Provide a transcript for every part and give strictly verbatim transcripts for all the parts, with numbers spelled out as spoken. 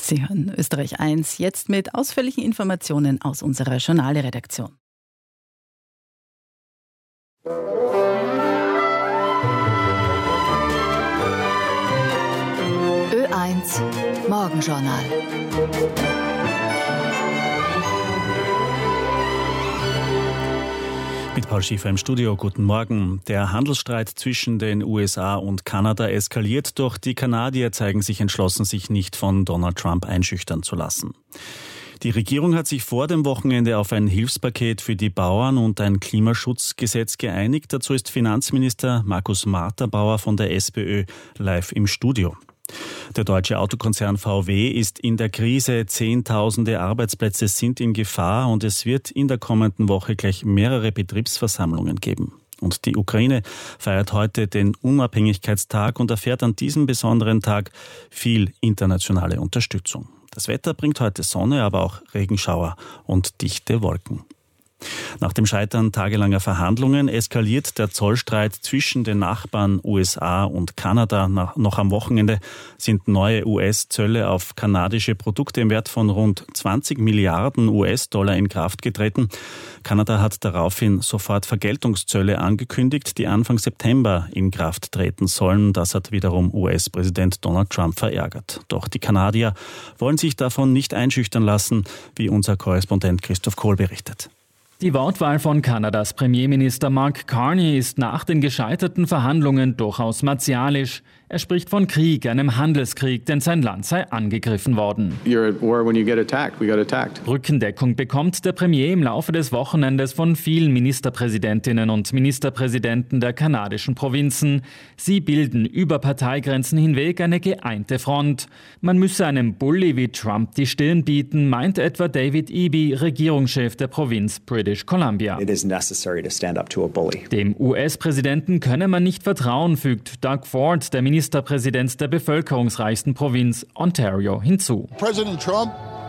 Sie hören Österreich eins, jetzt mit ausführlichen Informationen aus unserer Journale-Redaktion. Ö eins Morgenjournal. Mit Paul Schiefer im Studio, guten Morgen. Der Handelsstreit zwischen den U S A und Kanada eskaliert, doch die Kanadier zeigen sich entschlossen, sich nicht von Donald Trump einschüchtern zu lassen. Die Regierung hat sich vor dem Wochenende auf ein Hilfspaket für die Bauern und ein Klimaschutzgesetz geeinigt. Dazu ist Finanzminister Markus Marterbauer von der SPÖ live im Studio. Der deutsche Autokonzern V W ist in der Krise. Zehntausende Arbeitsplätze sind in Gefahr und es wird in der kommenden Woche gleich mehrere Betriebsversammlungen geben. Und die Ukraine feiert heute den Unabhängigkeitstag und erfährt an diesem besonderen Tag viel internationale Unterstützung. Das Wetter bringt heute Sonne, aber auch Regenschauer und dichte Wolken. Nach dem Scheitern tagelanger Verhandlungen eskaliert der Zollstreit zwischen den Nachbarn U S A und Kanada. Noch am Wochenende sind neue U S-Zölle auf kanadische Produkte im Wert von rund zwanzig Milliarden U S-Dollar in Kraft getreten. Kanada hat daraufhin sofort Vergeltungszölle angekündigt, die Anfang September in Kraft treten sollen. Das hat wiederum U S-Präsident Donald Trump verärgert. Doch die Kanadier wollen sich davon nicht einschüchtern lassen, wie unser Korrespondent Christoph Kohl berichtet. Die Wortwahl von Kanadas Premierminister Mark Carney ist nach den gescheiterten Verhandlungen durchaus martialisch. Er spricht von Krieg, einem Handelskrieg, denn sein Land sei angegriffen worden. You're at war when you get attacked. We got attacked. Rückendeckung bekommt der Premier im Laufe des Wochenendes von vielen Ministerpräsidentinnen und Ministerpräsidenten der kanadischen Provinzen. Sie bilden über Parteigrenzen hinweg eine geeinte Front. Man müsse einem Bully wie Trump die Stirn bieten, meint etwa David Eby, Regierungschef der Provinz British Columbia. It is necessary to stand up to a bully. Dem U S-Präsidenten könne man nicht vertrauen, fügt Doug Ford, der Ministerpräsident der bevölkerungsreichsten Provinz Ontario, hinzu. President Trump,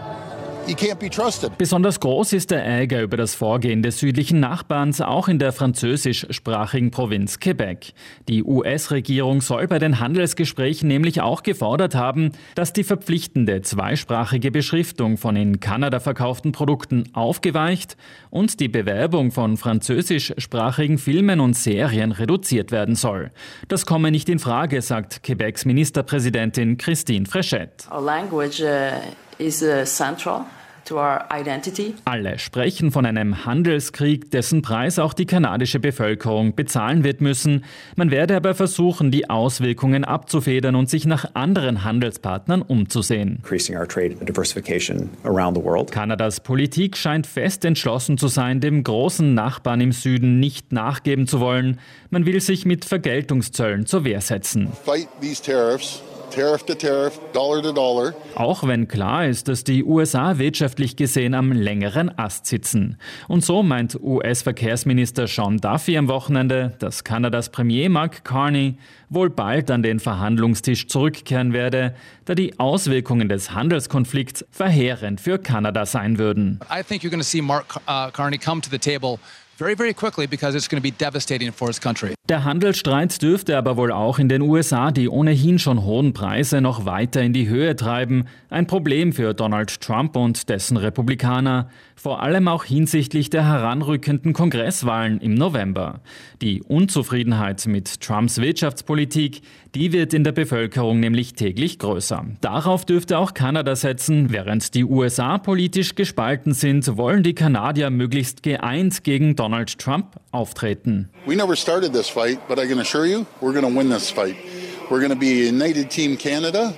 he can't be trusted. Besonders groß ist der Ärger über das Vorgehen des südlichen Nachbarns, auch in der französischsprachigen Provinz Quebec. Die U S-Regierung soll bei den Handelsgesprächen nämlich auch gefordert haben, dass die verpflichtende zweisprachige Beschriftung von in Kanada verkauften Produkten aufgeweicht und die Bewerbung von französischsprachigen Filmen und Serien reduziert werden soll. Das komme nicht in Frage, sagt Quebecs Ministerpräsidentin Christine Fréchette. Our language uh, is uh, central to our identity. Alle sprechen von einem Handelskrieg, dessen Preis auch die kanadische Bevölkerung bezahlen wird müssen. Man werde aber versuchen, die Auswirkungen abzufedern und sich nach anderen Handelspartnern umzusehen. Increasing our trade and diversification around the world. Kanadas Politik scheint fest entschlossen zu sein, dem großen Nachbarn im Süden nicht nachgeben zu wollen. Man will sich mit Vergeltungszöllen zur Wehr setzen. Fight these tariffs. Tariff to Tariff, Dollar to Dollar. Auch wenn klar ist, dass die U S A wirtschaftlich gesehen am längeren Ast sitzen. Und so meint U S-Verkehrsminister Sean Duffy am Wochenende, dass Kanadas Premier Mark Carney wohl bald an den Verhandlungstisch zurückkehren werde, da die Auswirkungen des Handelskonflikts verheerend für Kanada sein würden. I think you're going to see Mark uh, Carney come to the table very, very quickly because it's going to be devastating for his country. Der Handelsstreit dürfte aber wohl auch in den U S A die ohnehin schon hohen Preise noch weiter in die Höhe treiben. Ein Problem für Donald Trump und dessen Republikaner. Vor allem auch hinsichtlich der heranrückenden Kongresswahlen im November. Die Unzufriedenheit mit Trumps Wirtschaftspolitik, die wird in der Bevölkerung nämlich täglich größer. Darauf dürfte auch Kanada setzen. Während die U S A politisch gespalten sind, wollen die Kanadier möglichst geeint gegen Donald Trump auftreten. We never started this fight, but I can assure you, we're going to win this fight. We're going to be a united team Canada.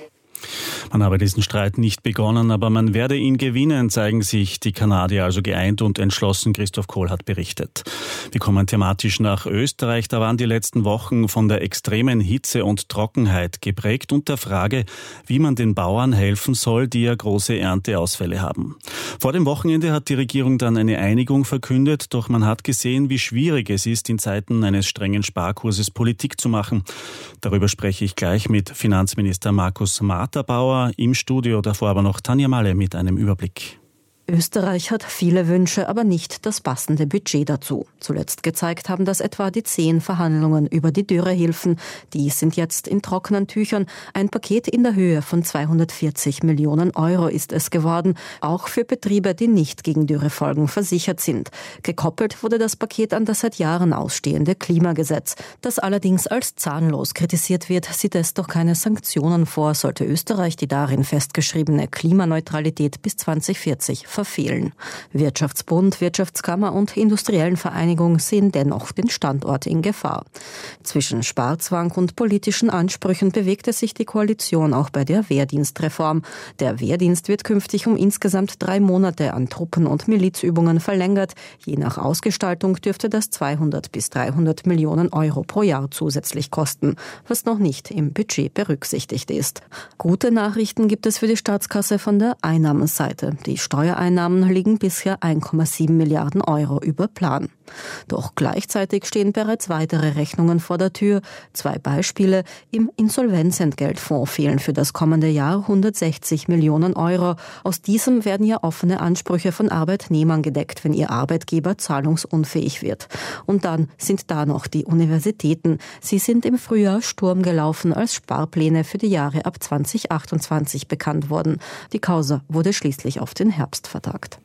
Man habe diesen Streit nicht begonnen, aber man werde ihn gewinnen, zeigen sich die Kanadier also geeint und entschlossen. Christoph Kohl hat berichtet. Wir kommen thematisch nach Österreich. Da waren die letzten Wochen von der extremen Hitze und Trockenheit geprägt und der Frage, wie man den Bauern helfen soll, die ja große Ernteausfälle haben. Vor dem Wochenende hat die Regierung dann eine Einigung verkündet, doch man hat gesehen, wie schwierig es ist, in Zeiten eines strengen Sparkurses Politik zu machen. Darüber spreche ich gleich mit Finanzminister Markus Marterbauer im Studio, davor aber noch Tanja Malle mit einem Überblick. Österreich hat viele Wünsche, aber nicht das passende Budget dazu. Zuletzt gezeigt haben das etwa die zehn Verhandlungen über die Dürrehilfen. Die sind jetzt in trockenen Tüchern. Ein Paket in der Höhe von zweihundertvierzig Millionen Euro ist es geworden, auch für Betriebe, die nicht gegen Dürrefolgen versichert sind. Gekoppelt wurde das Paket an das seit Jahren ausstehende Klimagesetz, das allerdings als zahnlos kritisiert wird. Sieht es doch keine Sanktionen vor, sollte Österreich die darin festgeschriebene Klimaneutralität bis zweitausendvierzig verfehlen. Wirtschaftsbund, Wirtschaftskammer und Industriellenvereinigung sehen dennoch den Standort in Gefahr. Zwischen Sparzwang und politischen Ansprüchen bewegte sich die Koalition auch bei der Wehrdienstreform. Der Wehrdienst wird künftig um insgesamt drei Monate an Truppen- und Milizübungen verlängert. Je nach Ausgestaltung dürfte das zweihundert bis dreihundert Millionen Euro pro Jahr zusätzlich kosten, was noch nicht im Budget berücksichtigt ist. Gute Nachrichten gibt es für die Staatskasse von der Einnahmenseite. Die Steuereinnahmen liegen bisher ein Komma sieben Milliarden Euro über Plan. Doch gleichzeitig stehen bereits weitere Rechnungen vor der Tür. Zwei Beispiele: Im Insolvenzentgeltfonds fehlen für das kommende Jahr hundertsechzig Millionen Euro. Aus diesem werden ja offene Ansprüche von Arbeitnehmern gedeckt, wenn ihr Arbeitgeber zahlungsunfähig wird. Und dann sind da noch die Universitäten. Sie sind im Frühjahr Sturm gelaufen, als Sparpläne für die Jahre ab zweitausendachtundzwanzig bekannt wurden. Die Causa wurde schließlich auf den Herbst vertagt.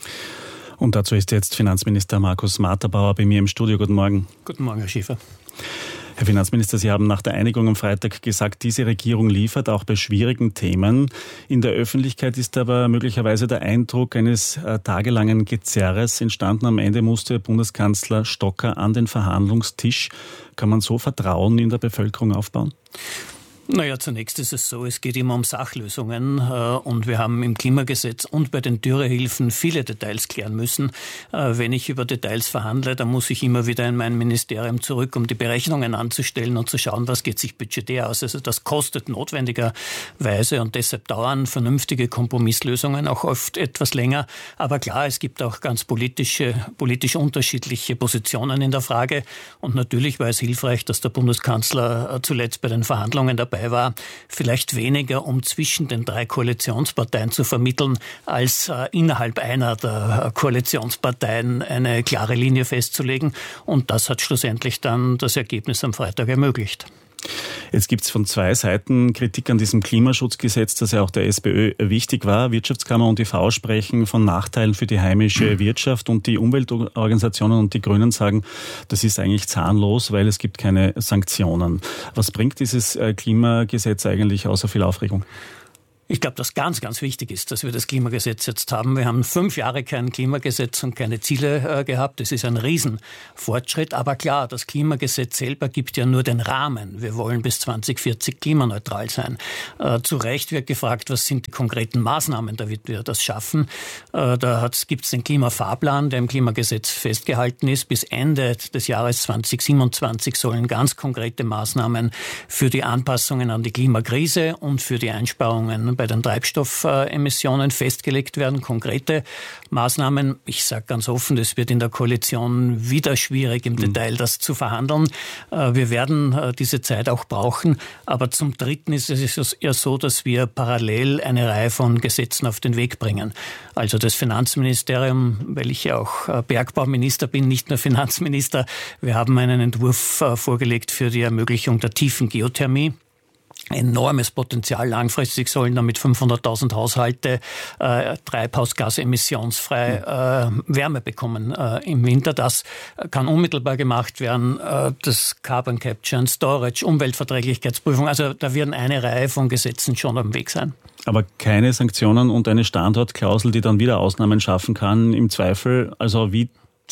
Und dazu ist jetzt Finanzminister Markus Matterbauer bei mir im Studio. Guten Morgen. Guten Morgen, Herr Schäfer. Herr Finanzminister, Sie haben nach der Einigung am Freitag gesagt, diese Regierung liefert auch bei schwierigen Themen. In der Öffentlichkeit ist aber möglicherweise der Eindruck eines äh, tagelangen Gezerres entstanden. Am Ende musste Bundeskanzler Stocker an den Verhandlungstisch. Kann man so Vertrauen in der Bevölkerung aufbauen? Naja, zunächst ist es so, es geht immer um Sachlösungen äh, und wir haben im Klimagesetz und bei den Dürrehilfen viele Details klären müssen. Äh, wenn ich über Details verhandle, dann muss ich immer wieder in mein Ministerium zurück, um die Berechnungen anzustellen und zu schauen, was geht sich budgetär aus. Also das kostet notwendigerweise und deshalb dauern vernünftige Kompromisslösungen auch oft etwas länger. Aber klar, es gibt auch ganz politische, politisch unterschiedliche Positionen in der Frage und natürlich war es hilfreich, dass der Bundeskanzler zuletzt bei den Verhandlungen dabei war, vielleicht weniger, um zwischen den drei Koalitionsparteien zu vermitteln, als äh, innerhalb einer der Koalitionsparteien eine klare Linie festzulegen. Und das hat schlussendlich dann das Ergebnis am Freitag ermöglicht. Jetzt gibt es von zwei Seiten Kritik an diesem Klimaschutzgesetz, das ja auch der SPÖ wichtig war. Wirtschaftskammer und I V sprechen von Nachteilen für die heimische Wirtschaft und die Umweltorganisationen und die Grünen sagen, das ist eigentlich zahnlos, weil es gibt keine Sanktionen. Was bringt dieses Klimagesetz eigentlich außer viel Aufregung? Ich glaube, dass ganz, ganz wichtig ist, dass wir das Klimagesetz jetzt haben. Wir haben fünf Jahre kein Klimagesetz und keine Ziele äh, gehabt. Das ist ein Riesenfortschritt. Aber klar, das Klimagesetz selber gibt ja nur den Rahmen. Wir wollen bis zweitausendvierzig klimaneutral sein. Äh, zu Recht wird gefragt, was sind die konkreten Maßnahmen, damit wir das schaffen. Äh, da gibt es den Klimafahrplan, der im Klimagesetz festgehalten ist. Bis Ende des Jahres zweitausendsiebenundzwanzig sollen ganz konkrete Maßnahmen für die Anpassungen an die Klimakrise und für die Einsparungen bei den Treibstoffemissionen festgelegt werden, konkrete Maßnahmen. Ich sage ganz offen, es wird in der Koalition wieder schwierig, im Detail das zu verhandeln. Wir werden diese Zeit auch brauchen. Aber zum Dritten ist es ja so, dass wir parallel eine Reihe von Gesetzen auf den Weg bringen. Also das Finanzministerium, weil ich ja auch Bergbauminister bin, nicht nur Finanzminister. Wir haben einen Entwurf vorgelegt für die Ermöglichung der tiefen Geothermie. Enormes Potenzial. Langfristig sollen damit fünfhunderttausend Haushalte äh, treibhausgasemissionsfrei äh, Wärme bekommen äh, im Winter. Das kann unmittelbar gemacht werden. Äh, das Carbon Capture and Storage, Umweltverträglichkeitsprüfung. Also da werden eine Reihe von Gesetzen schon am Weg sein. Aber keine Sanktionen und eine Standortklausel, die dann wieder Ausnahmen schaffen kann, im Zweifel. Also wie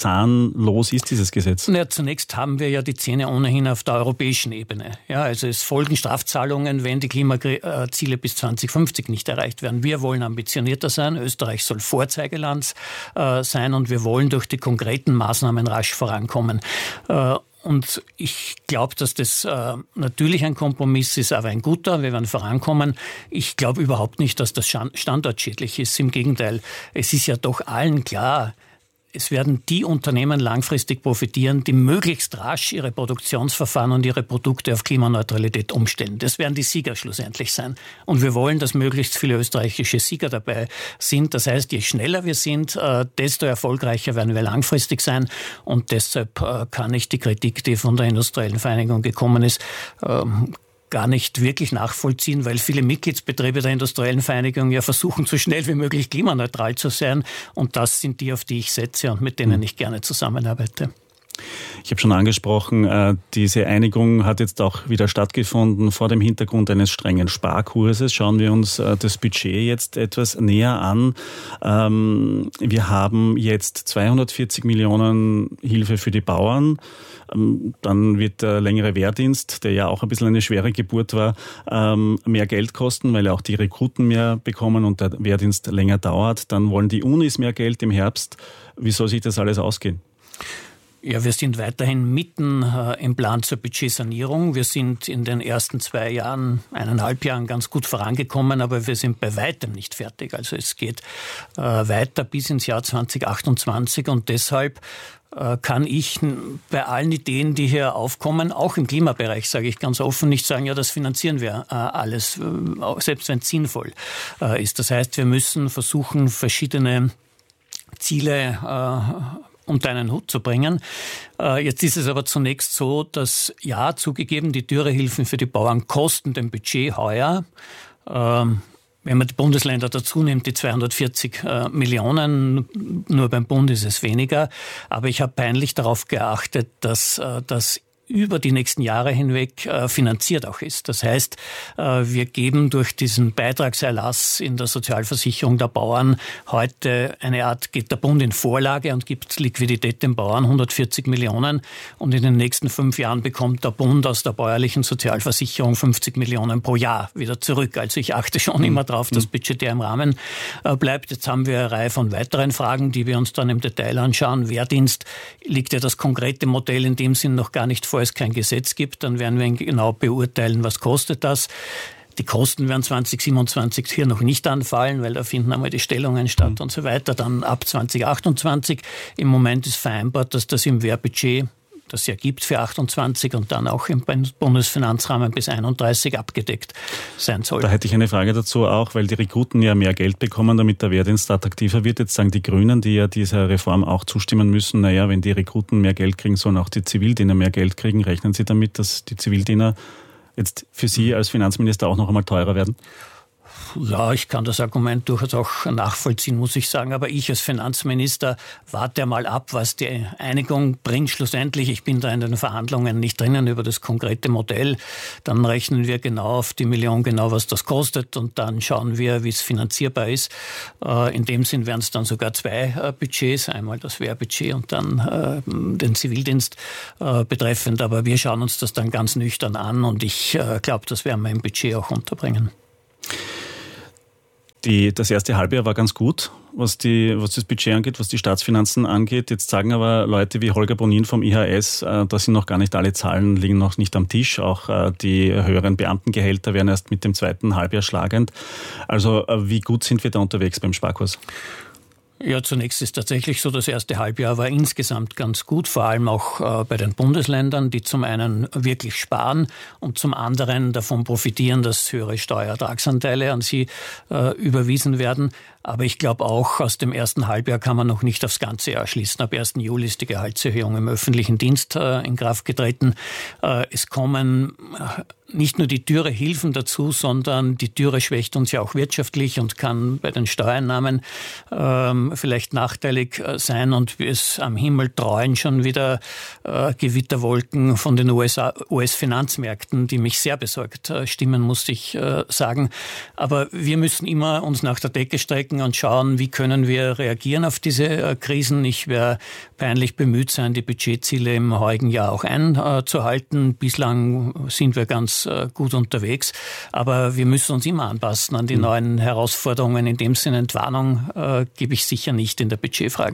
zahnlos ist dieses Gesetz? Ja, zunächst haben wir ja die Zähne ohnehin auf der europäischen Ebene. Ja, also es folgen Strafzahlungen, wenn die Klimaziele bis zweitausendfünfzig nicht erreicht werden. Wir wollen ambitionierter sein. Österreich soll Vorzeigeland äh, sein und wir wollen durch die konkreten Maßnahmen rasch vorankommen. Äh, Und ich glaube, dass das äh, natürlich ein Kompromiss ist, aber ein guter. Wir werden vorankommen. Ich glaube überhaupt nicht, dass das standortschädlich ist. Im Gegenteil, es ist ja doch allen klar, es werden die Unternehmen langfristig profitieren, die möglichst rasch ihre Produktionsverfahren und ihre Produkte auf Klimaneutralität umstellen. Das werden die Sieger schlussendlich sein. Und wir wollen, dass möglichst viele österreichische Sieger dabei sind. Das heißt, je schneller wir sind, desto erfolgreicher werden wir langfristig sein. Und deshalb kann ich die Kritik, die von der Industriellen Vereinigung gekommen ist, gar nicht wirklich nachvollziehen, weil viele Mitgliedsbetriebe der Industriellen Vereinigung ja versuchen, so schnell wie möglich klimaneutral zu sein. Und das sind die, auf die ich setze und mit denen ich gerne zusammenarbeite. Ich habe schon angesprochen, äh, diese Einigung hat jetzt auch wieder stattgefunden vor dem Hintergrund eines strengen Sparkurses. Schauen wir uns äh, das Budget jetzt etwas näher an. Ähm, wir haben jetzt zweihundertvierzig Millionen Hilfe für die Bauern. Ähm, dann wird der längere Wehrdienst, der ja auch ein bisschen eine schwere Geburt war, ähm, mehr Geld kosten, weil ja auch die Rekruten mehr bekommen und der Wehrdienst länger dauert. Dann wollen die Unis mehr Geld im Herbst. Wie soll sich das alles ausgehen? Ja, wir sind weiterhin mitten äh, im Plan zur Budgetsanierung. Wir sind in den ersten zwei Jahren, eineinhalb Jahren ganz gut vorangekommen, aber wir sind bei weitem nicht fertig. Also es geht äh, weiter bis ins Jahr zwanzig achtundzwanzig und deshalb äh, kann ich bei allen Ideen, die hier aufkommen, auch im Klimabereich, sage ich ganz offen, nicht sagen, ja, das finanzieren wir äh, alles, äh, selbst wenn es sinnvoll äh, ist. Das heißt, wir müssen versuchen, verschiedene Ziele äh, unter einen Hut zu bringen. Jetzt ist es aber zunächst so, dass ja, zugegeben, die Dürrehilfen für die Bauern kosten dem Budget heuer. Wenn man die Bundesländer dazu nimmt, die zweihundertvierzig Millionen, nur beim Bund ist es weniger. Aber ich habe peinlich darauf geachtet, dass das über die nächsten Jahre hinweg äh, finanziert auch ist. Das heißt, äh, wir geben durch diesen Beitragserlass in der Sozialversicherung der Bauern heute eine Art, geht der Bund in Vorlage und gibt Liquidität den Bauern, hundertvierzig Millionen. Und in den nächsten fünf Jahren bekommt der Bund aus der bäuerlichen Sozialversicherung fünfzig Millionen pro Jahr wieder zurück. Also ich achte schon mhm. immer darauf, dass budgetär im Rahmen äh, bleibt. Jetzt haben wir eine Reihe von weiteren Fragen, die wir uns dann im Detail anschauen. Wehrdienst, liegt ja das konkrete Modell in dem Sinn noch gar nicht vor, es kein Gesetz gibt, dann werden wir genau beurteilen, was kostet das. Die Kosten werden zwanzig siebenundzwanzig hier noch nicht anfallen, weil da finden einmal die Stellungen statt mhm. und so weiter. Dann ab zwanzig achtundzwanzig. Im Moment ist vereinbart, dass das im Wehrbudget, das es ja gibt für achtundzwanzig und dann auch im Bundesfinanzrahmen bis einunddreißig abgedeckt sein soll. Da hätte ich eine Frage dazu auch, weil die Rekruten ja mehr Geld bekommen, damit der Wehrdienst attraktiver wird. Jetzt sagen die Grünen, die ja dieser Reform auch zustimmen müssen, naja, wenn die Rekruten mehr Geld kriegen, sollen auch die Zivildiener mehr Geld kriegen. Rechnen Sie damit, dass die Zivildiener jetzt für Sie als Finanzminister auch noch einmal teurer werden? Ja, ich kann das Argument durchaus auch nachvollziehen, muss ich sagen. Aber ich als Finanzminister warte mal ab, was die Einigung bringt schlussendlich. Ich bin da in den Verhandlungen nicht drinnen über das konkrete Modell. Dann rechnen wir genau auf die Million genau, was das kostet. Und dann schauen wir, wie es finanzierbar ist. In dem Sinn werden es dann sogar zwei Budgets. Einmal das Wehrbudget und dann den Zivildienst betreffend. Aber wir schauen uns das dann ganz nüchtern an. Und ich glaube, das werden wir im Budget auch unterbringen. Die, das erste Halbjahr war ganz gut, was, die, was das Budget angeht, was die Staatsfinanzen angeht. Jetzt sagen aber Leute wie Holger Bonin vom I H S, äh, da sind noch gar nicht alle Zahlen, liegen noch nicht am Tisch. Auch äh, die höheren Beamtengehälter werden erst mit dem zweiten Halbjahr schlagend. Also äh, wie gut sind wir da unterwegs beim Sparkurs? Ja, zunächst ist tatsächlich so, das erste Halbjahr war insgesamt ganz gut, vor allem auch äh, bei den Bundesländern, die zum einen wirklich sparen und zum anderen davon profitieren, dass höhere Steuerertragsanteile an sie äh, überwiesen werden. Aber ich glaube auch, aus dem ersten Halbjahr kann man noch nicht aufs ganze Jahr schließen. Ab ersten Juli ist die Gehaltserhöhung im öffentlichen Dienst äh, in Kraft getreten. Äh, es kommen äh, nicht nur die Dürre Hilfen dazu, sondern die Dürre schwächt uns ja auch wirtschaftlich und kann bei den Steuereinnahmen ähm, vielleicht nachteilig äh, sein. Und es am Himmel treuen schon wieder äh, Gewitterwolken von den U S-Finanzmärkten, die mich sehr besorgt äh, stimmen, muss ich äh, sagen. Aber wir müssen immer uns nach der Decke strecken und schauen, wie können wir reagieren auf diese äh, Krisen. Ich werde peinlich bemüht sein, die Budgetziele im heurigen Jahr auch einzuhalten. Bislang sind wir ganz äh, gut unterwegs, aber wir müssen uns immer anpassen an die mhm. neuen Herausforderungen. In dem Sinne Entwarnung äh, gebe ich sicher nicht in der Budgetfrage.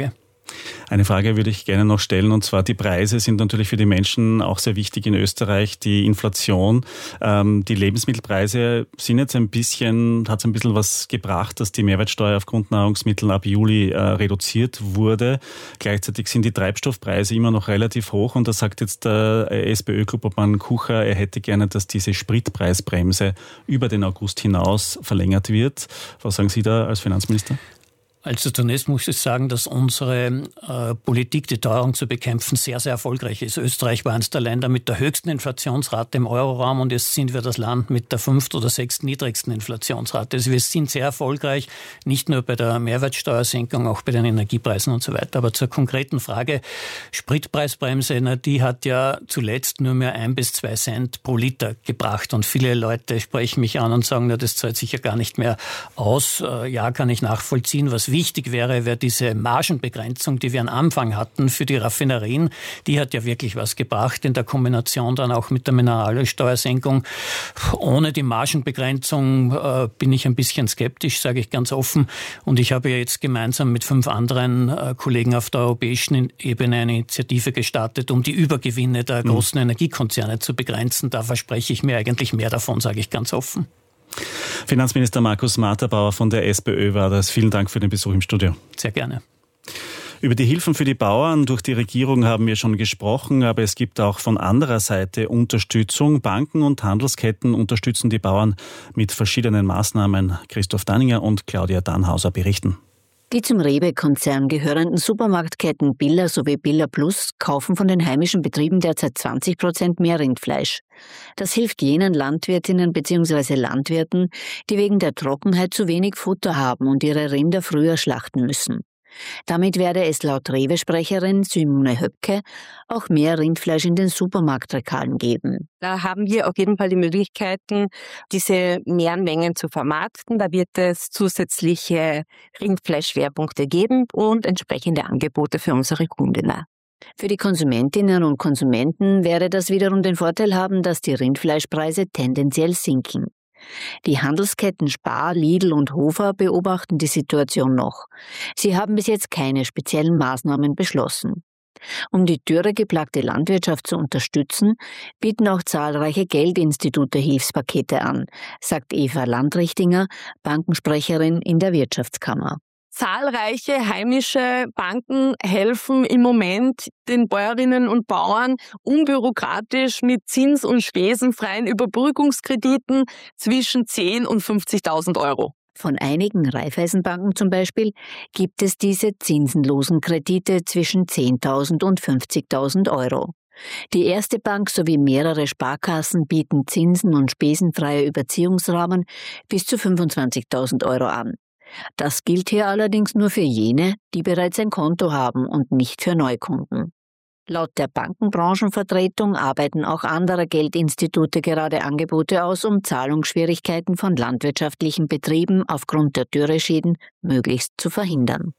Eine Frage würde ich gerne noch stellen, und zwar die Preise sind natürlich für die Menschen auch sehr wichtig in Österreich. Die Inflation, ähm, die Lebensmittelpreise sind jetzt ein bisschen, hat es ein bisschen was gebracht, dass die Mehrwertsteuer auf Grundnahrungsmittel ab Juli äh, reduziert wurde. Gleichzeitig sind die Treibstoffpreise immer noch relativ hoch, und da sagt jetzt der SPÖ-Clubobmann Kucher, er hätte gerne, dass diese Spritpreisbremse über den August hinaus verlängert wird. Was sagen Sie da als Finanzminister? Also zunächst muss ich sagen, dass unsere äh, Politik, die Teuerung zu bekämpfen, sehr, sehr erfolgreich ist. Österreich war eines der Länder mit der höchsten Inflationsrate im Euroraum, und jetzt sind wir das Land mit der fünft oder sechst niedrigsten Inflationsrate. Also wir sind sehr erfolgreich, nicht nur bei der Mehrwertsteuersenkung, auch bei den Energiepreisen und so weiter. Aber zur konkreten Frage, Spritpreisbremse, na, die hat ja zuletzt nur mehr ein bis zwei Cent pro Liter gebracht, und viele Leute sprechen mich an und sagen, na, das zahlt sich ja gar nicht mehr aus. Äh, ja, kann ich nachvollziehen. Was wichtig wäre, wäre diese Margenbegrenzung, die wir am Anfang hatten für die Raffinerien. Die hat ja wirklich was gebracht in der Kombination dann auch mit der Mineralölsteuersenkung. Ohne die Margenbegrenzung äh, bin ich ein bisschen skeptisch, sage ich ganz offen. Und ich habe ja jetzt gemeinsam mit fünf anderen äh, Kollegen auf der europäischen Ebene eine Initiative gestartet, um die Übergewinne der mhm. großen Energiekonzerne zu begrenzen. Da verspreche ich mir eigentlich mehr davon, sage ich ganz offen. Finanzminister Markus Marterbauer von der SPÖ war das. Vielen Dank für den Besuch im Studio. Sehr gerne. Über die Hilfen für die Bauern durch die Regierung haben wir schon gesprochen, aber es gibt auch von anderer Seite Unterstützung. Banken und Handelsketten unterstützen die Bauern mit verschiedenen Maßnahmen. Christoph Danninger und Claudia Dannhauser berichten. Die zum Rewe-Konzern gehörenden Supermarktketten Billa sowie Billa Plus kaufen von den heimischen Betrieben derzeit zwanzig Prozent mehr Rindfleisch. Das hilft jenen Landwirtinnen bzw. Landwirten, die wegen der Trockenheit zu wenig Futter haben und ihre Rinder früher schlachten müssen. Damit werde es laut Rewe-Sprecherin Simone Höpke auch mehr Rindfleisch in den Supermarktregalen geben. Da haben wir auf jeden Fall die Möglichkeiten, diese mehreren Mengen zu vermarkten. Da wird es zusätzliche Rindfleischschwerpunkte geben und entsprechende Angebote für unsere Kundinnen. Für die Konsumentinnen und Konsumenten werde das wiederum den Vorteil haben, dass die Rindfleischpreise tendenziell sinken. Die Handelsketten Spar, Lidl und Hofer beobachten die Situation noch. Sie haben bis jetzt keine speziellen Maßnahmen beschlossen. Um die dürregeplagte Landwirtschaft zu unterstützen, bieten auch zahlreiche Geldinstitute Hilfspakete an, sagt Eva Landrichtinger, Bankensprecherin in der Wirtschaftskammer. Zahlreiche heimische Banken helfen im Moment den Bäuerinnen und Bauern unbürokratisch mit zins- und spesenfreien Überbrückungskrediten zwischen zehn und fünfzigtausend Euro. Von einigen Raiffeisenbanken zum Beispiel gibt es diese zinsenlosen Kredite zwischen zehntausend und fünfzigtausend Euro. Die Erste Bank sowie mehrere Sparkassen bieten zinsen- und spesenfreie Überziehungsrahmen bis zu fünfundzwanzigtausend Euro an. Das gilt hier allerdings nur für jene, die bereits ein Konto haben und nicht für Neukunden. Laut der Bankenbranchenvertretung arbeiten auch andere Geldinstitute gerade Angebote aus, um Zahlungsschwierigkeiten von landwirtschaftlichen Betrieben aufgrund der Dürreschäden möglichst zu verhindern.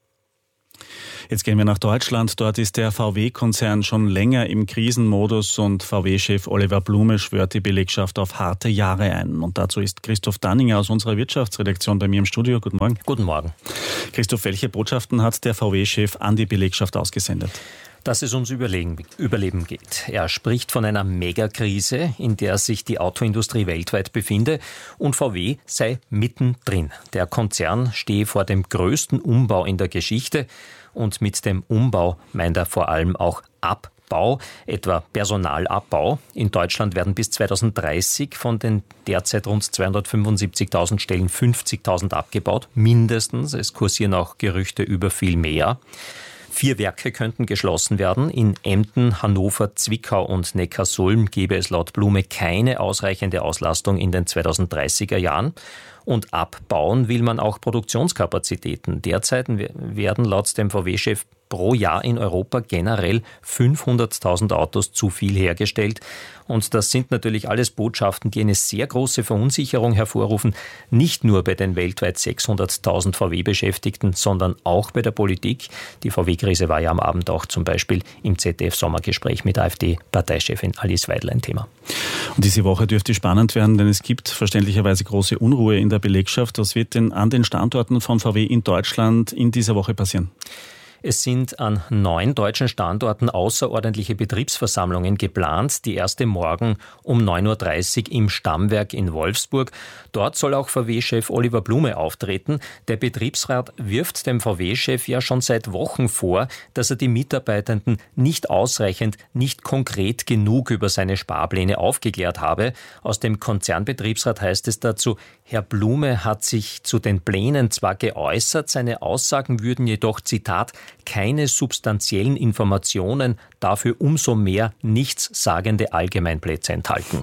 Jetzt gehen wir nach Deutschland. Dort ist der V W-Konzern schon länger im Krisenmodus und V W-Chef Oliver Blume schwört die Belegschaft auf harte Jahre ein. Und dazu ist Christoph Danninger aus unserer Wirtschaftsredaktion bei mir im Studio. Guten Morgen. Guten Morgen. Christoph, welche Botschaften hat der V W-Chef an die Belegschaft ausgesendet? Dass es ums Überleben, Überleben geht. Er spricht von einer Megakrise, in der sich die Autoindustrie weltweit befinde und V W sei mittendrin. Der Konzern stehe vor dem größten Umbau in der Geschichte und mit dem Umbau meint er vor allem auch Abbau, etwa Personalabbau. In Deutschland werden bis zweitausenddreißig von den derzeit rund zweihundertfünfundsiebzigtausend Stellen fünfzigtausend abgebaut, mindestens. Es kursieren auch Gerüchte über viel mehr. Vier Werke könnten geschlossen werden. In Emden, Hannover, Zwickau und Neckarsulm gäbe es laut Blume keine ausreichende Auslastung in den zweitausenddreißiger Jahren. Und abbauen will man auch Produktionskapazitäten. Derzeit werden laut dem V W-Chef pro Jahr in Europa generell fünfhunderttausend Autos zu viel hergestellt. Und das sind natürlich alles Botschaften, die eine sehr große Verunsicherung hervorrufen. Nicht nur bei den weltweit sechshunderttausend V W-Beschäftigten, sondern auch bei der Politik. Die V W-Krise war ja am Abend auch zum Beispiel im Z D F-Sommergespräch mit AfD-Parteichefin Alice Weidel ein Thema. Und diese Woche dürfte spannend werden, denn es gibt verständlicherweise große Unruhe in der Belegschaft. Was wird denn an den Standorten von V W in Deutschland in dieser Woche passieren? Es sind an neun deutschen Standorten außerordentliche Betriebsversammlungen geplant. Die erste morgen um neun Uhr dreißig im Stammwerk in Wolfsburg. Dort soll auch V W-Chef Oliver Blume auftreten. Der Betriebsrat wirft dem V W-Chef ja schon seit Wochen vor, dass er die Mitarbeitenden nicht ausreichend, nicht konkret genug über seine Sparpläne aufgeklärt habe. Aus dem Konzernbetriebsrat heißt es dazu, Herr Blume hat sich zu den Plänen zwar geäußert, seine Aussagen würden jedoch, Zitat, keine substanziellen Informationen, dafür umso mehr nichtssagende Allgemeinplätze enthalten.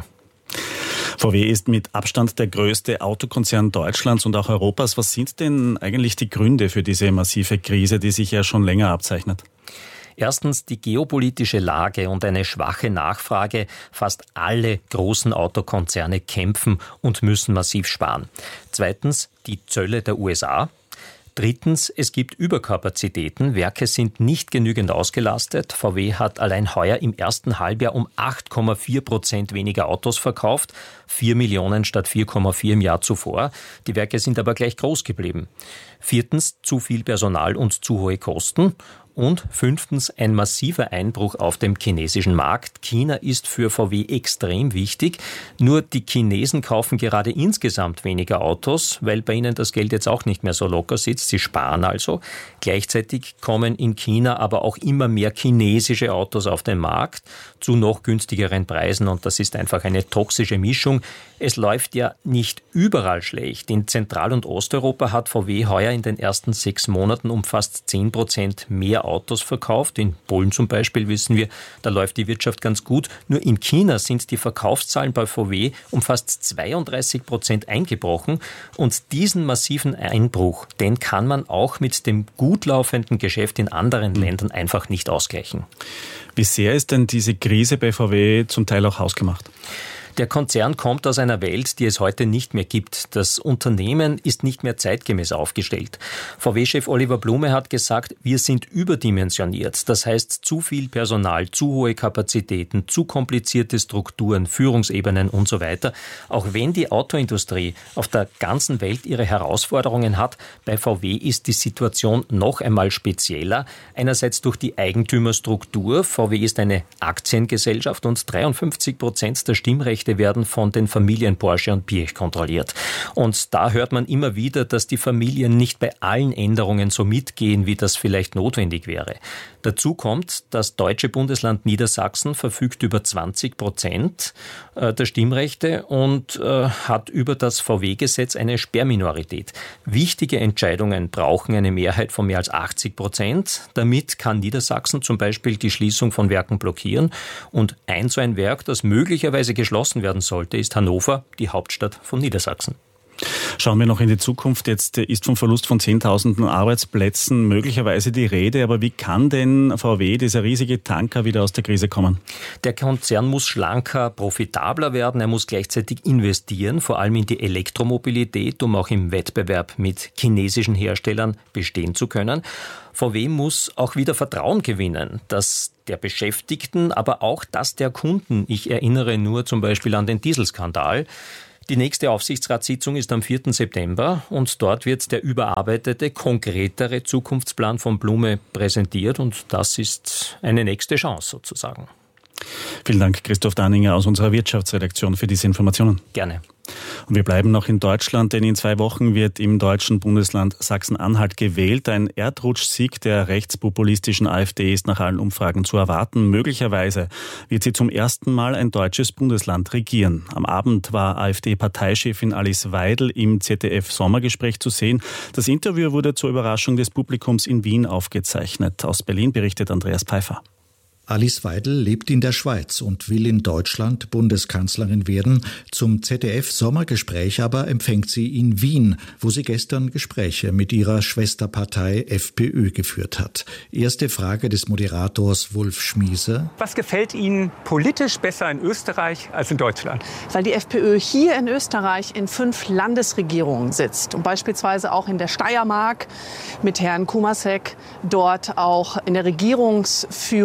V W ist mit Abstand der größte Autokonzern Deutschlands und auch Europas. Was sind denn eigentlich die Gründe für diese massive Krise, die sich ja schon länger abzeichnet? Erstens die geopolitische Lage und eine schwache Nachfrage. Fast alle großen Autokonzerne kämpfen und müssen massiv sparen. Zweitens die Zölle der U S A. Drittens, es gibt Überkapazitäten. Werke sind nicht genügend ausgelastet. V W hat allein heuer im ersten Halbjahr um acht Komma vier Prozent weniger Autos verkauft. vier Millionen statt vier Komma vier im Jahr zuvor. Die Werke sind aber gleich groß geblieben. Viertens, zu viel Personal und zu hohe Kosten. Und fünftens, ein massiver Einbruch auf dem chinesischen Markt. China ist für V W extrem wichtig. Nur die Chinesen kaufen gerade insgesamt weniger Autos, weil bei ihnen das Geld jetzt auch nicht mehr so locker sitzt. Sie sparen also. Gleichzeitig kommen in China aber auch immer mehr chinesische Autos auf den Markt zu noch günstigeren Preisen. Und das ist einfach eine toxische Mischung. Es läuft ja nicht überall schlecht. In Zentral- und Osteuropa hat V W heuer in den ersten sechs Monaten um fast zehn Prozent mehr Autos verkauft. In Polen zum Beispiel wissen wir, da läuft die Wirtschaft ganz gut. Nur in China sind die Verkaufszahlen bei V W um fast zweiunddreißig Prozent eingebrochen. Und diesen massiven Einbruch, den kann man auch mit dem gut laufenden Geschäft in anderen Ländern einfach nicht ausgleichen. Wie sehr ist denn diese Krise bei V W zum Teil auch hausgemacht? Der Konzern kommt aus einer Welt, die es heute nicht mehr gibt. Das Unternehmen ist nicht mehr zeitgemäß aufgestellt. V W-Chef Oliver Blume hat gesagt, wir sind überdimensioniert. Das heißt, zu viel Personal, zu hohe Kapazitäten, zu komplizierte Strukturen, Führungsebenen und so weiter. Auch wenn die Autoindustrie auf der ganzen Welt ihre Herausforderungen hat, bei V W ist die Situation noch einmal spezieller. Einerseits durch die Eigentümerstruktur. V W ist eine Aktiengesellschaft und dreiundfünfzig Prozent der Stimmrechte werden von den Familien Porsche und Piech kontrolliert. Und da hört man immer wieder, dass die Familien nicht bei allen Änderungen so mitgehen, wie das vielleicht notwendig wäre. Dazu kommt, das deutsche Bundesland Niedersachsen verfügt über zwanzig Prozent der Stimmrechte und hat über das V W-Gesetz eine Sperrminorität. Wichtige Entscheidungen brauchen eine Mehrheit von mehr als achtzig Prozent. Damit kann Niedersachsen zum Beispiel die Schließung von Werken blockieren. Und ein so ein Werk, das möglicherweise geschlossen werden sollte, ist Hannover, die Hauptstadt von Niedersachsen. Schauen wir noch in die Zukunft. Jetzt ist vom Verlust von Zehntausenden Arbeitsplätzen möglicherweise die Rede. Aber wie kann denn V W, dieser riesige Tanker, wieder aus der Krise kommen? Der Konzern muss schlanker, profitabler werden. Er muss gleichzeitig investieren, vor allem in die Elektromobilität, um auch im Wettbewerb mit chinesischen Herstellern bestehen zu können. V W muss auch wieder Vertrauen gewinnen, das der Beschäftigten, aber auch das der Kunden. Ich erinnere nur zum Beispiel an den Dieselskandal. Die nächste Aufsichtsratssitzung ist am vierten September und dort wird der überarbeitete, konkretere Zukunftsplan von Blume präsentiert und das ist eine nächste Chance sozusagen. Vielen Dank, Christoph Danninger aus unserer Wirtschaftsredaktion für diese Informationen. Gerne. Und wir bleiben noch in Deutschland, denn in zwei Wochen wird im deutschen Bundesland Sachsen-Anhalt gewählt. Ein Erdrutschsieg der rechtspopulistischen AfD ist nach allen Umfragen zu erwarten. Möglicherweise wird sie zum ersten Mal ein deutsches Bundesland regieren. Am Abend war AfD-Parteichefin Alice Weidel im Z D F-Sommergespräch zu sehen. Das Interview wurde zur Überraschung des Publikums in Wien aufgezeichnet. Aus Berlin berichtet Andreas Pfeiffer. Alice Weidel lebt in der Schweiz und will in Deutschland Bundeskanzlerin werden. Zum Z D F-Sommergespräch aber empfängt sie in Wien, wo sie gestern Gespräche mit ihrer Schwesterpartei FPÖ geführt hat. Erste Frage des Moderators Wolf Schmiese. Was gefällt Ihnen politisch besser in Österreich als in Deutschland? Weil die FPÖ hier in Österreich in fünf Landesregierungen sitzt und beispielsweise auch in der Steiermark mit Herrn Kumasek dort auch in der Regierungsführung ist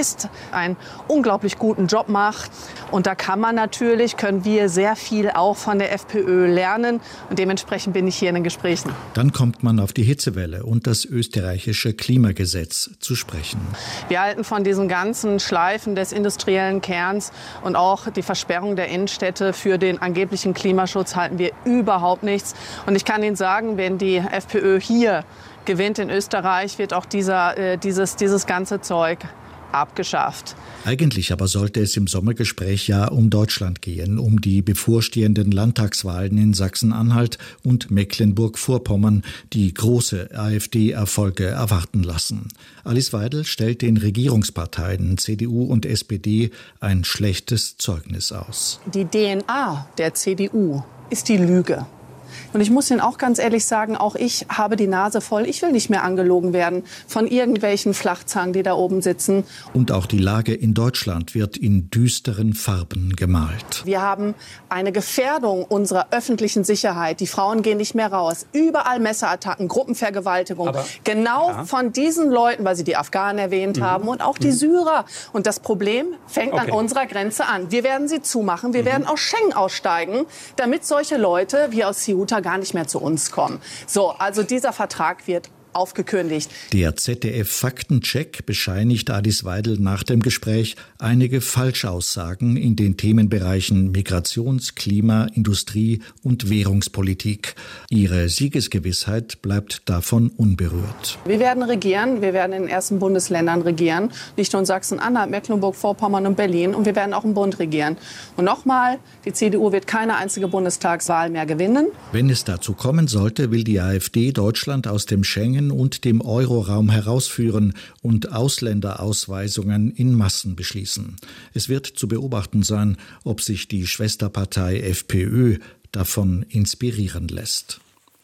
ist, einen unglaublich guten Job macht. Und da kann man natürlich, können wir sehr viel auch von der FPÖ lernen. Und dementsprechend bin ich hier in den Gesprächen. Dann kommt man auf die Hitzewelle und das österreichische Klimagesetz zu sprechen. Wir halten von diesen ganzen Schleifen des industriellen Kerns und auch die Versperrung der Innenstädte für den angeblichen Klimaschutz halten wir überhaupt nichts. Und ich kann Ihnen sagen, wenn die FPÖ hier gewinnt in Österreich, wird auch dieser, äh, dieses, dieses ganze Zeug abgeschafft. Eigentlich aber sollte es im Sommergespräch ja um Deutschland gehen, um die bevorstehenden Landtagswahlen in Sachsen-Anhalt und Mecklenburg-Vorpommern, die große AfD-Erfolge erwarten lassen. Alice Weidel stellt den Regierungsparteien C D U und S P D ein schlechtes Zeugnis aus. Die D N A der C D U ist die Lüge. Und ich muss Ihnen auch ganz ehrlich sagen, auch ich habe die Nase voll. Ich will nicht mehr angelogen werden von irgendwelchen Flachzangen, die da oben sitzen. Und auch die Lage in Deutschland wird in düsteren Farben gemalt. Wir haben eine Gefährdung unserer öffentlichen Sicherheit. Die Frauen gehen nicht mehr raus. Überall Messerattacken, Gruppenvergewaltigung. Aber, genau ja. von diesen Leuten, weil Sie die Afghanen erwähnt mhm. haben und auch die mhm. Syrer. Und das Problem fängt okay. an unserer Grenze an. Wir werden sie zumachen. Wir mhm. werden aus Schengen aussteigen, damit solche Leute wie aus Ceuta gar nicht mehr zu uns kommen. So, also dieser Vertrag wird aufgekündigt. Der Z D F-Faktencheck bescheinigt Alice Weidel nach dem Gespräch einige Falschaussagen in den Themenbereichen Migrations-, Klima-, Industrie- und Währungspolitik. Ihre Siegesgewissheit bleibt davon unberührt. Wir werden regieren, wir werden in den ersten Bundesländern regieren, nicht nur in Sachsen-Anhalt, Mecklenburg-Vorpommern und Berlin, und wir werden auch im Bund regieren. Und nochmal, die C D U wird keine einzige Bundestagswahl mehr gewinnen. Wenn es dazu kommen sollte, will die AfD Deutschland aus dem Schengen- und dem Euroraum herausführen und Ausländerausweisungen in Massen beschließen. Es wird zu beobachten sein, ob sich die Schwesterpartei FPÖ davon inspirieren lässt.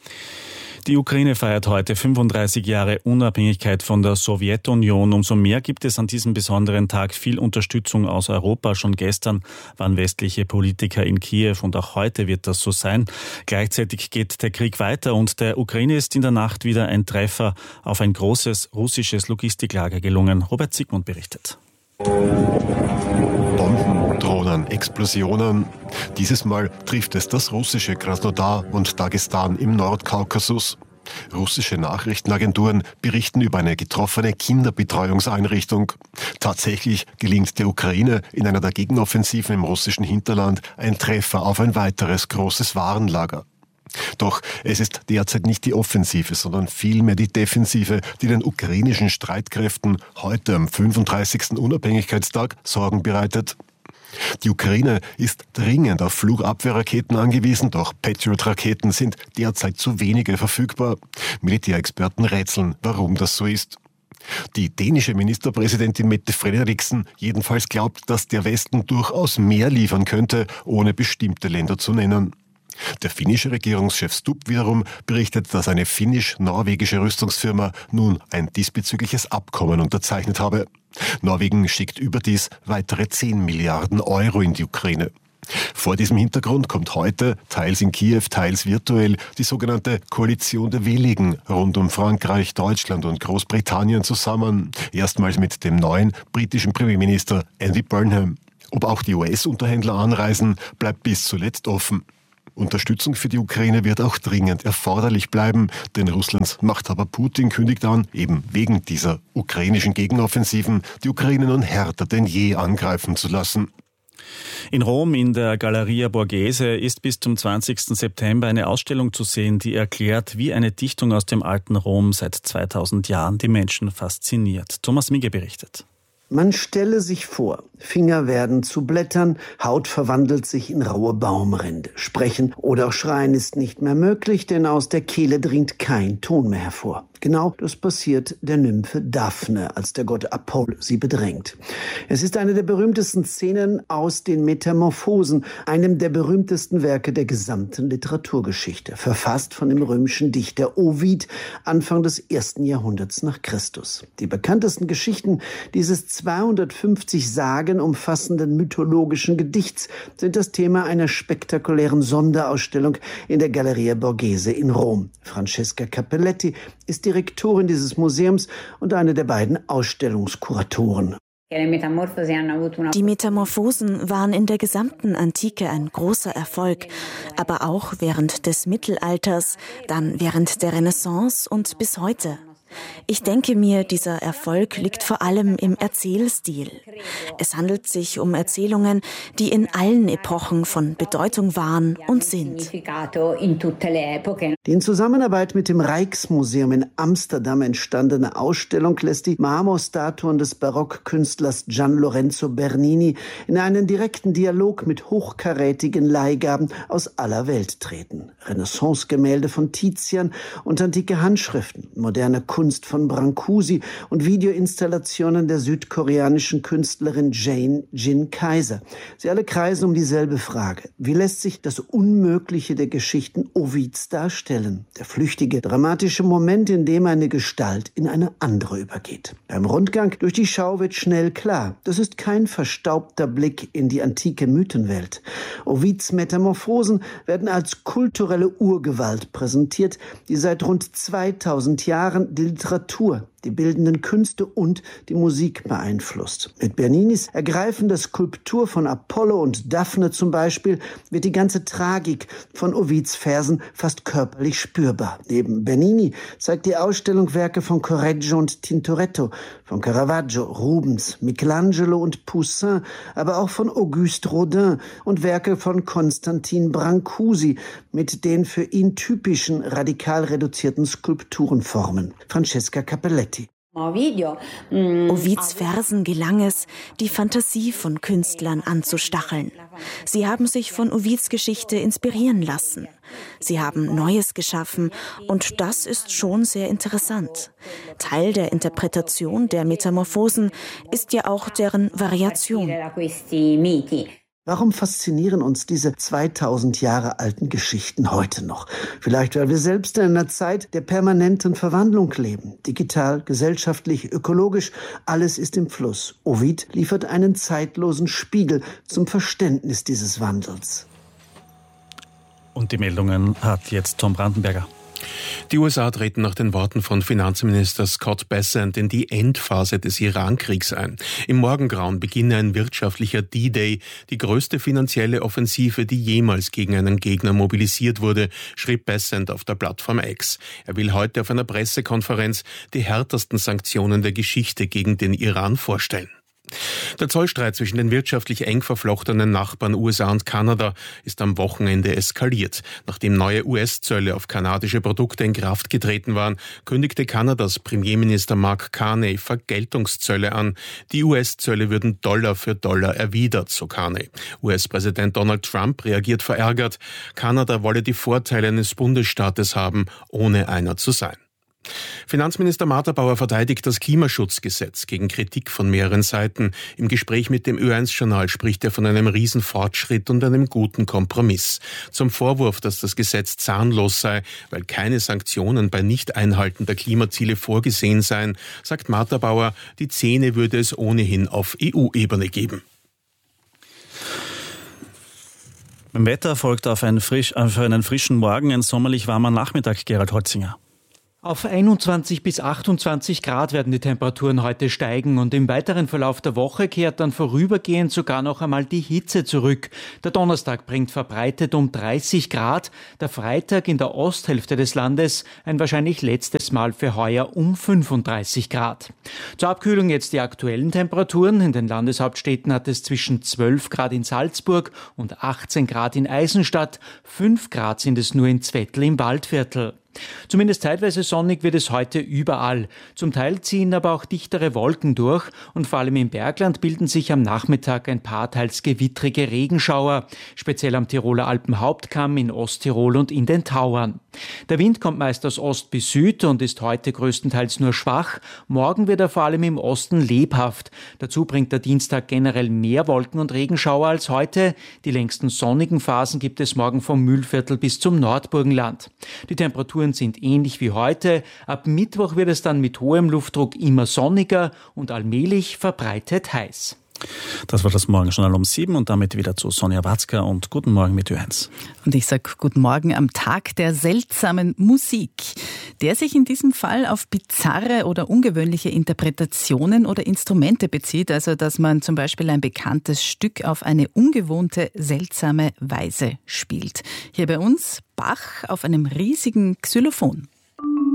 Die Ukraine feiert heute fünfunddreißig Jahre Unabhängigkeit von der Sowjetunion. Umso mehr gibt es an diesem besonderen Tag viel Unterstützung aus Europa. Schon gestern waren westliche Politiker in Kiew und auch heute wird das so sein. Gleichzeitig geht der Krieg weiter und der Ukraine ist in der Nacht wieder ein Treffer auf ein großes russisches Logistiklager gelungen. Robert Sigmund berichtet. Bomben, Drohnen, Explosionen. Dieses Mal trifft es das russische Krasnodar und Dagestan im Nordkaukasus. Russische Nachrichtenagenturen berichten über eine getroffene Kinderbetreuungseinrichtung. Tatsächlich gelingt der Ukraine in einer der Gegenoffensiven im russischen Hinterland ein Treffer auf ein weiteres großes Warenlager. Doch es ist derzeit nicht die Offensive, sondern vielmehr die Defensive, die den ukrainischen Streitkräften heute am fünfunddreißigsten Unabhängigkeitstag Sorgen bereitet. Die Ukraine ist dringend auf Flugabwehrraketen angewiesen, doch Patriot-Raketen sind derzeit zu wenige verfügbar. Militärexperten rätseln, warum das so ist. Die dänische Ministerpräsidentin Mette Frederiksen jedenfalls glaubt, dass der Westen durchaus mehr liefern könnte, ohne bestimmte Länder zu nennen. Der finnische Regierungschef Stubb wiederum berichtet, dass eine finnisch-norwegische Rüstungsfirma nun ein diesbezügliches Abkommen unterzeichnet habe. Norwegen schickt überdies weitere zehn Milliarden Euro in die Ukraine. Vor diesem Hintergrund kommt heute, teils in Kiew, teils virtuell, die sogenannte Koalition der Willigen rund um Frankreich, Deutschland und Großbritannien zusammen. Erstmals mit dem neuen britischen Premierminister Andy Burnham. Ob auch die U S-Unterhändler anreisen, bleibt bis zuletzt offen. Unterstützung für die Ukraine wird auch dringend erforderlich bleiben, denn Russlands Machthaber Putin kündigt an, eben wegen dieser ukrainischen Gegenoffensiven die Ukraine nun härter denn je angreifen zu lassen. In Rom in der Galleria Borghese ist bis zum zwanzigsten September eine Ausstellung zu sehen, die erklärt, wie eine Dichtung aus dem alten Rom seit zweitausend Jahren die Menschen fasziniert. Thomas Migge berichtet. Man stelle sich vor, Finger werden zu Blättern, Haut verwandelt sich in raue Baumrinde. Sprechen oder auch schreien ist nicht mehr möglich, denn aus der Kehle dringt kein Ton mehr hervor. Genau das passiert der Nymphe Daphne, als der Gott Apoll sie bedrängt. Es ist eine der berühmtesten Szenen aus den Metamorphosen, einem der berühmtesten Werke der gesamten Literaturgeschichte, verfasst von dem römischen Dichter Ovid, Anfang des ersten Jahrhunderts nach Christus. Die bekanntesten Geschichten dieses zweihundertfünfzig Sagen umfassenden mythologischen Gedichts sind das Thema einer spektakulären Sonderausstellung in der Galleria Borghese in Rom. Francesca Cappelletti ist Direktorin dieses Museums und eine der beiden Ausstellungskuratoren. Die Metamorphosen waren in der gesamten Antike ein großer Erfolg, aber auch während des Mittelalters, dann während der Renaissance und bis heute. Ich denke mir, dieser Erfolg liegt vor allem im Erzählstil. Es handelt sich um Erzählungen, die in allen Epochen von Bedeutung waren und sind. Die in Zusammenarbeit mit dem Rijksmuseum in Amsterdam entstandene Ausstellung lässt die Marmorstatuen des Barockkünstlers Gian Lorenzo Bernini in einen direkten Dialog mit hochkarätigen Leihgaben aus aller Welt treten. Renaissance-Gemälde von Tizian und antike Handschriften, moderne Kunst Kunst von Brancusi und Videoinstallationen der südkoreanischen Künstlerin Jane Jin Kaiser. Sie alle kreisen um dieselbe Frage. Wie lässt sich das Unmögliche der Geschichten Ovids darstellen? Der flüchtige, dramatische Moment, in dem eine Gestalt in eine andere übergeht. Beim Rundgang durch die Schau wird schnell klar, das ist kein verstaubter Blick in die antike Mythenwelt. Ovids Metamorphosen werden als kulturelle Urgewalt präsentiert, die seit rund zweitausend Jahren die Literatur, die bildenden Künste und die Musik beeinflusst. Mit Berninis ergreifender Skulptur von Apollo und Daphne zum Beispiel wird die ganze Tragik von Ovids Versen fast körperlich spürbar. Neben Bernini zeigt die Ausstellung Werke von Correggio und Tintoretto, von Caravaggio, Rubens, Michelangelo und Poussin, aber auch von Auguste Rodin und Werke von Konstantin Brancusi mit den für ihn typischen radikal reduzierten Skulpturenformen. Francesca Cappelletti. Ovids Versen gelang es, die Fantasie von Künstlern anzustacheln. Sie haben sich von Ovids Geschichte inspirieren lassen. Sie haben Neues geschaffen und das ist schon sehr interessant. Teil der Interpretation der Metamorphosen ist ja auch deren Variation. Warum faszinieren uns diese zweitausend Jahre alten Geschichten heute noch? Vielleicht, weil wir selbst in einer Zeit der permanenten Verwandlung leben. Digital, gesellschaftlich, ökologisch, alles ist im Fluss. Ovid liefert einen zeitlosen Spiegel zum Verständnis dieses Wandels. Und die Meldungen hat jetzt Tom Brandenberger. Die U S A treten nach den Worten von Finanzminister Scott Bessent in die Endphase des Iran-Kriegs ein. Im Morgengrauen beginne ein wirtschaftlicher D-Day, die größte finanzielle Offensive, die jemals gegen einen Gegner mobilisiert wurde, schrieb Bessent auf der Plattform X. Er will heute auf einer Pressekonferenz die härtesten Sanktionen der Geschichte gegen den Iran vorstellen. Der Zollstreit zwischen den wirtschaftlich eng verflochtenen Nachbarn U S A und Kanada ist am Wochenende eskaliert. Nachdem neue U S-Zölle auf kanadische Produkte in Kraft getreten waren, kündigte Kanadas Premierminister Mark Carney Vergeltungszölle an. Die U S-Zölle würden Dollar für Dollar erwidert, so Carney. U S-Präsident Donald Trump reagiert verärgert. Kanada wolle die Vorteile eines Bundesstaates haben, ohne einer zu sein. Finanzminister Martha-Bauer verteidigt das Klimaschutzgesetz gegen Kritik von mehreren Seiten. Im Gespräch mit dem Ö eins Journal spricht er von einem Riesenfortschritt und einem guten Kompromiss. Zum Vorwurf, dass das Gesetz zahnlos sei, weil keine Sanktionen bei Nicht-Einhalten der Klimaziele vorgesehen seien, sagt Martha-Bauer, die Zähne würde es ohnehin auf E U-Ebene geben. Beim Wetter folgt auf einen, frisch, auf einen frischen Morgen ein sommerlich warmer Nachmittag, Gerald Holzinger. Auf einundzwanzig bis achtundzwanzig Grad werden die Temperaturen heute steigen und im weiteren Verlauf der Woche kehrt dann vorübergehend sogar noch einmal die Hitze zurück. Der Donnerstag bringt verbreitet um dreißig Grad, der Freitag in der Osthälfte des Landes ein wahrscheinlich letztes Mal für heuer um fünfunddreißig Grad. Zur Abkühlung jetzt die aktuellen Temperaturen. In den Landeshauptstädten hat es zwischen zwölf Grad in Salzburg und achtzehn Grad in Eisenstadt, fünf Grad sind es nur in Zwettl im Waldviertel. Zumindest teilweise sonnig wird es heute überall. Zum Teil ziehen aber auch dichtere Wolken durch und vor allem im Bergland bilden sich am Nachmittag ein paar teils gewittrige Regenschauer, speziell am Tiroler Alpenhauptkamm, in Osttirol und in den Tauern. Der Wind kommt meist aus Ost bis Süd und ist heute größtenteils nur schwach. Morgen wird er vor allem im Osten lebhaft. Dazu bringt der Dienstag generell mehr Wolken und Regenschauer als heute. Die längsten sonnigen Phasen gibt es morgen vom Mühlviertel bis zum Nordburgenland. Die Temperaturen sind ähnlich wie heute. Ab Mittwoch wird es dann mit hohem Luftdruck immer sonniger und allmählich verbreitet heiß. Das war das Morgenjournal um sieben und damit wieder zu Sonja Watzka und Guten Morgen mit Ö eins. Und ich sage Guten Morgen am Tag der seltsamen Musik. der sich in diesem Fall auf bizarre oder ungewöhnliche Interpretationen oder Instrumente bezieht, also dass man zum Beispiel ein bekanntes Stück auf eine ungewohnte, seltsame Weise spielt. Hier bei uns Bach auf einem riesigen Xylophon.